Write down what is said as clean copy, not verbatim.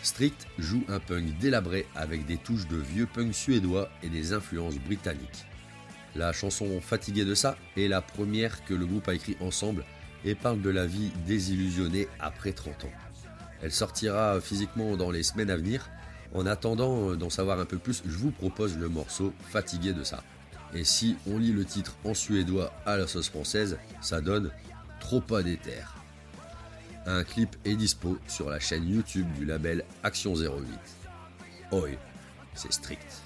Strict joue un punk délabré avec des touches de vieux punk suédois et des influences britanniques. La chanson Fatigué de ça est la première que le groupe a écrit ensemble et parle de la vie désillusionnée après 30 ans. Elle sortira physiquement dans les semaines à venir. En attendant d'en savoir un peu plus, je vous propose le morceau Fatigué de ça. Et si on lit le titre en suédois à la sauce française, ça donne Trop pas d'éther. Un clip est dispo sur la chaîne YouTube du label Action 08. Oi, c'est Strict.